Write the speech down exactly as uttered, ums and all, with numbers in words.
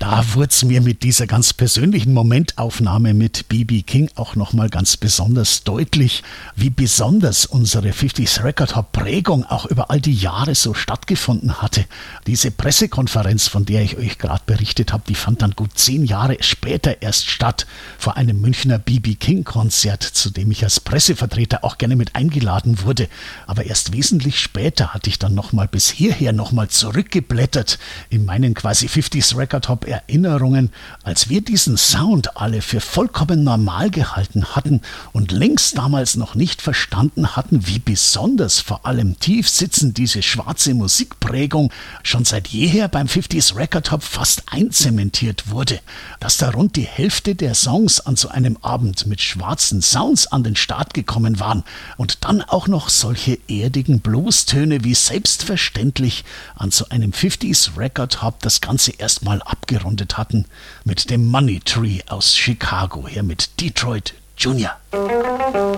da wurde es mir mit dieser ganz persönlichen Momentaufnahme mit B B King auch nochmal ganz besonders deutlich, wie besonders unsere fünfziger Record Hop Prägung auch über all die Jahre so stattgefunden hatte. Diese Pressekonferenz, von der ich euch gerade berichtet habe, die fand dann gut zehn Jahre später erst statt, vor einem Münchner B B King Konzert, zu dem ich als Pressevertreter auch gerne mit eingeladen wurde. Aber erst wesentlich später hatte ich dann nochmal bis hierher nochmal zurückgeblättert in meinen quasi fünfziger Record Hop Erinnerungen, als wir diesen Sound alle für vollkommen normal gehalten hatten und längst damals noch nicht verstanden hatten, wie besonders vor allem tief sitzend diese schwarze Musikprägung schon seit jeher beim fünfziger Record Hop fast einzementiert wurde, dass da rund die Hälfte der Songs an so einem Abend mit schwarzen Sounds an den Start gekommen waren und dann auch noch solche erdigen Bluestöne wie selbstverständlich an so einem fünfziger Record Hop das Ganze erstmal abgerundet hatten mit dem Money Tree aus Chicago, hier mit Detroit Junior.